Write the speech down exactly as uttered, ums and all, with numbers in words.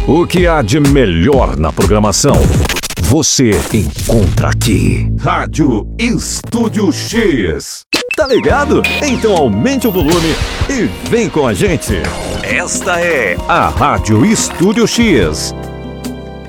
O que há de melhor na programação, você encontra aqui. Rádio Estúdio X. Tá ligado? Então aumente o volume e vem com a gente. Esta é a Rádio Estúdio X.